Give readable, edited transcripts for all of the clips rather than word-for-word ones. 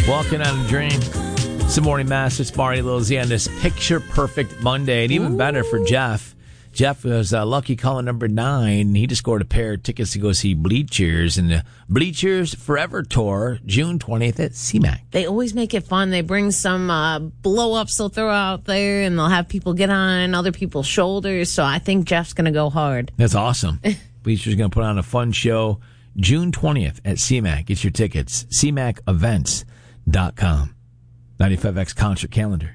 Walking on a Dream. It's the Morning Mass. It's Marty Lozzie on this picture-perfect Monday. And even better for Jeff. Jeff was lucky caller number 9. He just scored a pair of tickets to go see Bleachers and the Bleachers Forever Tour, June 20th at CMAC. They always make it fun. They bring some blow-ups they'll throw out there, and they'll have people get on other people's shoulders. So I think Jeff's going to go hard. That's awesome. Bleachers going to put on a fun show June 20th at CMAC. Get your tickets. CMACevents.com. 95X concert calendar.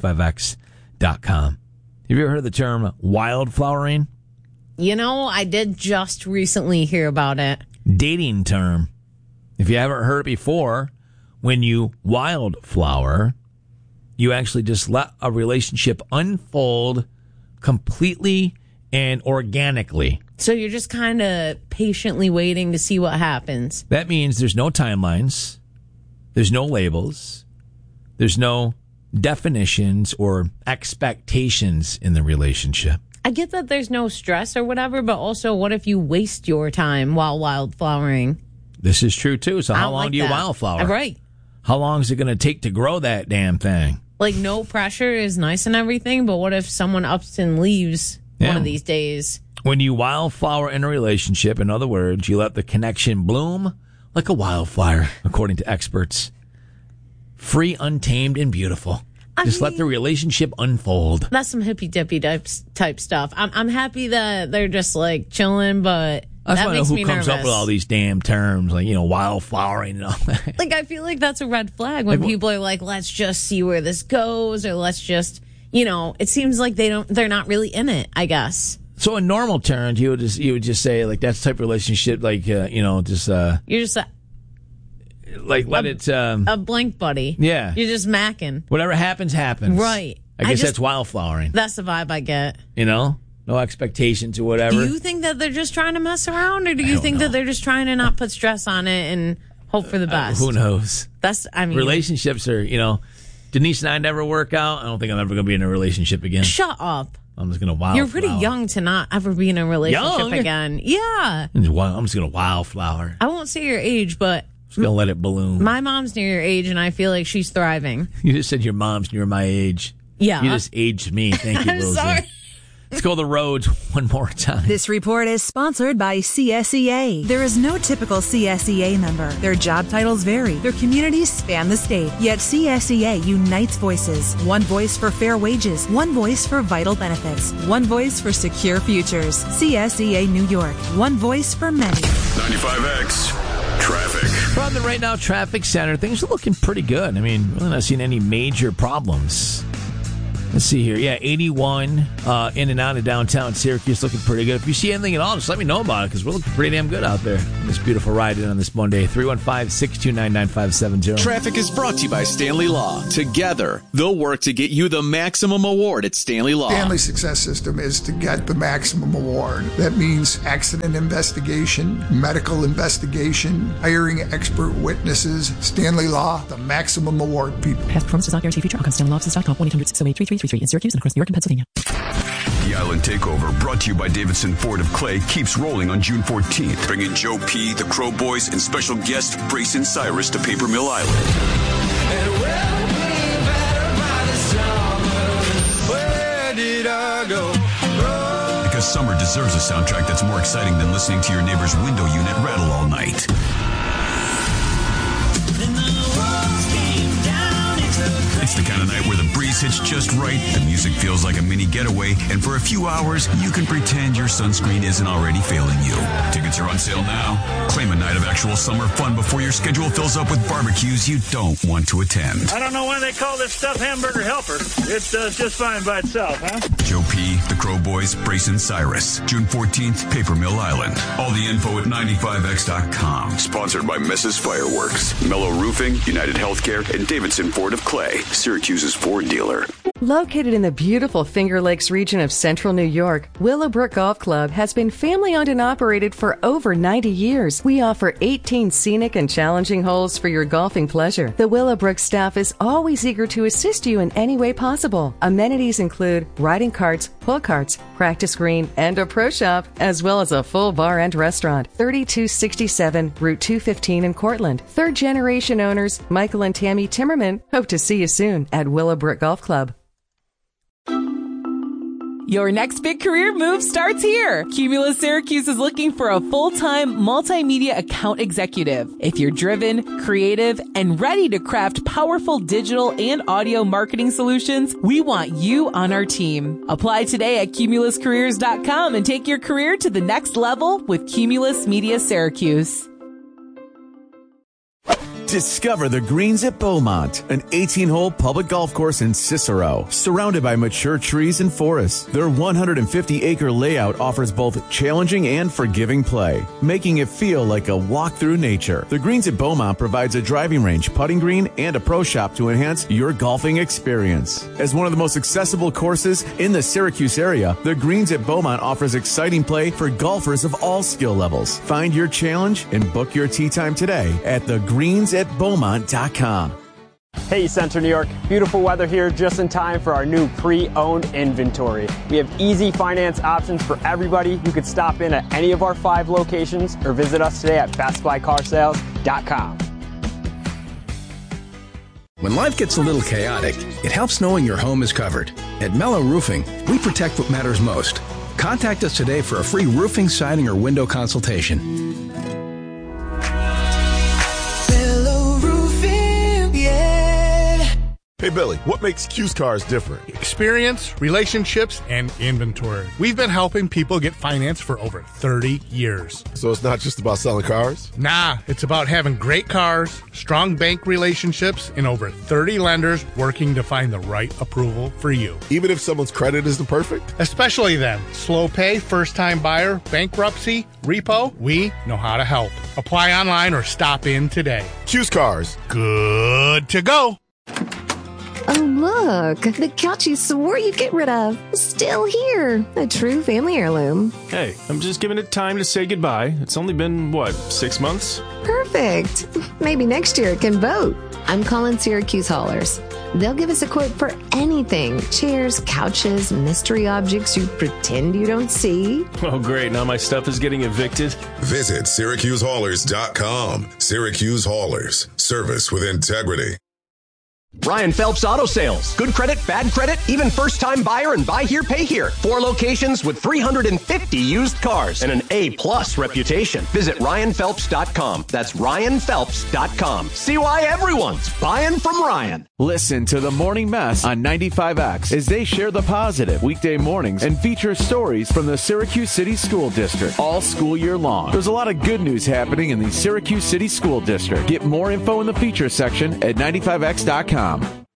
95X.com. Have you ever heard the term wildflowering? You know, I did just recently hear about it. Dating term. If you haven't heard it before, when you wildflower, you actually just let a relationship unfold completely and organically. So you're just kind of patiently waiting to see what happens. That means there's no timelines, there's no labels, there's no definitions or expectations in the relationship. I get that there's no stress or whatever, but also what if you waste your time while wildflowering? This is true too. So how long do you wildflower? Right. How long is it going to take to grow that damn thing? Like, no pressure is nice and everything, but what if someone ups and leaves one of these days? When you wildflower in a relationship, in other words, you let the connection bloom like a wildfire, according to experts. Free, untamed, and beautiful. Just let the relationship unfold. That's some hippy-dippy type stuff. I'm happy that they're just, like, chilling, but that makes me nervous. Who comes up with all these damn terms, like, you know, wildflowering and all that? Like, I feel like that's a red flag when people are like, let's just see where this goes, or let's just, you know, it seems like they're not really in it, I guess. So in normal terms, you would just say, like, that's the type of relationship, like, you know, just... You're just... Like, let it... a blank buddy. Yeah. You're just macking. Whatever happens, happens. Right. I guess that's wildflowering. That's the vibe I get. You know? No expectations or whatever. Do you think that they're just trying to mess around, or do you think that they're just trying to not put stress on it and hope for the best? Who knows? Relationships are, you know... Denise and I never work out. I don't think I'm ever going to be in a relationship again. Shut up. I'm just going to wildflower. You're pretty young to not ever be in a relationship again. Yeah. I'm just going to wildflower. I won't say your age, but... Just going to let it bloom. My mom's near your age, and I feel like she's thriving. You just said your mom's near my age. Yeah. You just aged me. Thank you, I'm Lizzie. sorry. Let's go the roads one more time. This report is sponsored by CSEA. There is no typical CSEA member. Their job titles vary. Their communities span the state. Yet CSEA unites voices. One voice for fair wages. One voice for vital benefits. One voice for secure futures. CSEA New York. One voice for many. 95X. Traffic. From the Right Now Traffic Center, things are looking pretty good. I mean, really not seeing any major problems. Let's see here. Yeah, 81 in and out of downtown Syracuse looking pretty good. If you see anything at all, just let me know about it because we're looking pretty damn good out there. This beautiful ride in on this Monday. 315-629-9570. Traffic is brought to you by Stanley Law. Together, they'll work to get you the maximum award at Stanley Law. Stanley Success System is to get the maximum award. That means accident investigation, medical investigation, hiring expert witnesses. Stanley Law, the maximum award, people. Past performance does not guarantee future outcomes. StanleyLawOffices.com, 1-800-608-3333 in Syracuse and across New York and Pennsylvania. The Island Takeover, brought to you by Davidson Ford of Clay, keeps rolling on June 14th. Bringing Joe P., the Crow Boys, and special guest Brayson Cyrus to Paper Mill Island. And we'll be better by the summer. Where did I go? Because summer deserves a soundtrack that's more exciting than listening to your neighbor's window unit rattle all night. It's the kind of night where the breeze hits just right, the music feels like a mini getaway, and for a few hours, you can pretend your sunscreen isn't already failing you. Tickets are on sale now. Claim a night of actual summer fun before your schedule fills up with barbecues you don't want to attend. I don't know why they call this stuff Hamburger Helper. It does just fine by itself, huh? Joe P., the Crow Boys, Brayson Cyrus. June 14th, Paper Mill Island. All the info at 95x.com. Sponsored by Mrs. Fireworks, Mellow Roofing, United Healthcare, and Davidson Ford of Clay, Syracuse's Ford dealer. Located in the beautiful Finger Lakes region of central New York, Willowbrook Golf Club has been family-owned and operated for over 90 years. We offer 18 scenic and challenging holes for your golfing pleasure. The Willowbrook staff is always eager to assist you in any way possible. Amenities include riding carts, pull carts, practice green, and a pro shop, as well as a full bar and restaurant. 3267 Route 215 in Cortland. Third-generation owners Michael and Tammy Timmerman hope to see you soon at Willowbrook Golf Club. Your next big career move starts here. Cumulus Syracuse is looking for a full-time multimedia account executive. If you're driven, creative, and ready to craft powerful digital and audio marketing solutions, we want you on our team. Apply today at cumuluscareers.com and take your career to the next level with Cumulus Media Syracuse. Discover the Greens at Beaumont, an 18-hole public golf course in Cicero, surrounded by mature trees and forests. Their 150-acre layout offers both challenging and forgiving play, making it feel like a walk through nature. The Greens at Beaumont provides a driving range, putting green, and a pro shop to enhance your golfing experience. As one of the most accessible courses in the Syracuse area, the Greens at Beaumont offers exciting play for golfers of all skill levels. Find your challenge and book your tee time today at thegreensatbeaumont.com. Hey, Central New York. Beautiful weather here just in time for our new pre-owned inventory. We have easy finance options for everybody. You could stop in at any of our 5 locations or visit us today at bestbuycarsales.com. When life gets a little chaotic, it helps knowing your home is covered. At Mellow Roofing, we protect what matters most. Contact us today for a free roofing, siding, or window consultation. Hey, Billy, what makes Q's Cars different? Experience, relationships, and inventory. We've been helping people get finance for over 30 years. So it's not just about selling cars? Nah, it's about having great cars, strong bank relationships, and over 30 lenders working to find the right approval for you. Even if someone's credit isn't perfect? Especially them. Slow pay, first-time buyer, bankruptcy, repo, we know how to help. Apply online or stop in today. Q's Cars. Good to go. Oh, look, the couch you swore you'd get rid of is still here. A true family heirloom. Hey, I'm just giving it time to say goodbye. It's only been, 6 months? Perfect. Maybe next year it can vote. I'm calling Syracuse Haulers. They'll give us a quote for anything. Chairs, couches, mystery objects you pretend you don't see. Oh, great. Now my stuff is getting evicted. Visit SyracuseHaulers.com. Syracuse Haulers. Service with integrity. Ryan Phelps Auto Sales. Good credit, bad credit, even first-time buyer and buy here, pay here. 4 locations with 350 used cars and an A-plus reputation. Visit RyanPhelps.com. That's RyanPhelps.com. See why everyone's buying from Ryan. Listen to The Morning Mess on 95X as they share the positive weekday mornings and feature stories from the Syracuse City School District all school year long. There's a lot of good news happening in the Syracuse City School District. Get more info in the feature section at 95X.com.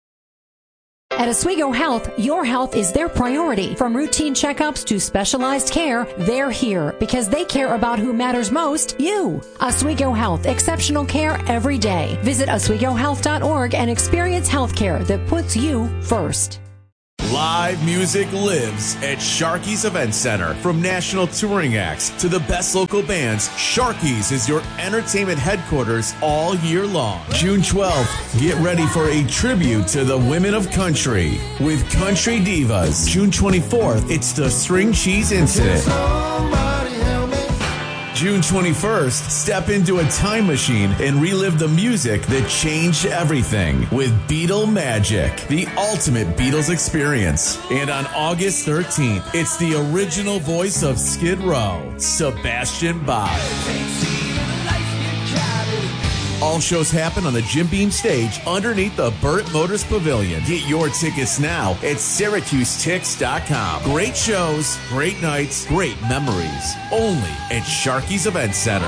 At Oswego Health, your health is their priority. From routine checkups to specialized care, they're here because they care about who matters most, you. Oswego Health, exceptional care every day. Visit OswegoHealth.org and experience healthcare that puts you first. Live music lives at Sharky's Event Center. From national touring acts to the best local bands, Sharky's is your entertainment headquarters all year long. June 12th, get ready for a tribute to the women of country with Country Divas. June 24th, it's the String Cheese Incident. June 21st, step into a time machine and relive the music that changed everything with Beatle Magic, the ultimate Beatles experience. And on August 13th, it's the original voice of Skid Row, Sebastian Bach. All shows happen on the Jim Beam stage underneath the Burt Motors Pavilion. Get your tickets now at SyracuseTix.com. Great shows, great nights, great memories. Only at Sharky's Event Center.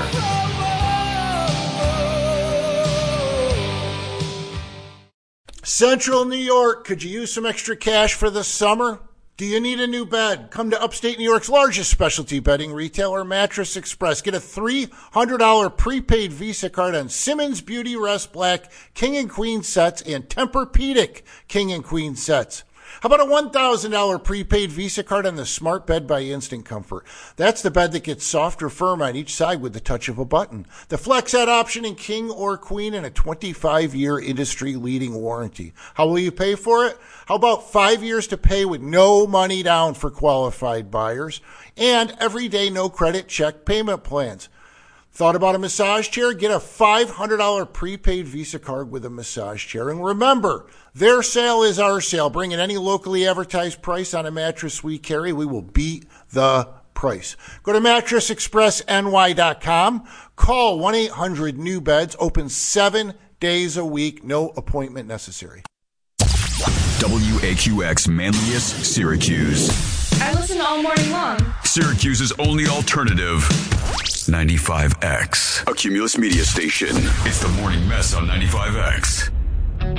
Central New York, could you use some extra cash for the summer? Do you need a new bed? Come to upstate New York's largest specialty bedding retailer, Mattress Express. Get a $300 prepaid Visa card on Simmons Beauty Rest Black King and Queen sets and Tempur-Pedic King and Queen sets. How about a $1,000 prepaid Visa card on the Smart Bed by Instant Comfort? That's the bed that gets soft or firm on each side with the touch of a button. The FlexSet option in king or queen and a 25-year industry-leading warranty. How will you pay for it? How about 5 years to pay with no money down for qualified buyers? And everyday no-credit check payment plans. Thought about a massage chair? Get a $500 prepaid Visa card with a massage chair. And remember, their sale is our sale. Bring in any locally advertised price on a mattress we carry. We will beat the price. Go to mattressexpressny.com. Call 1-800-NEW-BEDS. Open 7 days a week. No appointment necessary. WAQX Manlius, Syracuse. I listen all morning long. Syracuse's only alternative. 95X, a Cumulus media station. It's the Morning Mess on 95X.